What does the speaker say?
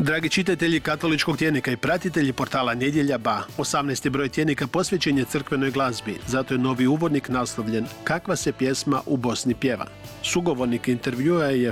Dragi čitatelji katoličkog tjednika i pratitelji portala Nedjelja Ba, 18. broj tjednika posvećen je crkvenoj glazbi, zato je novi uvodnik naslovljen Kakva se pjesma u Bosni pjeva. Sugovornik intervjua je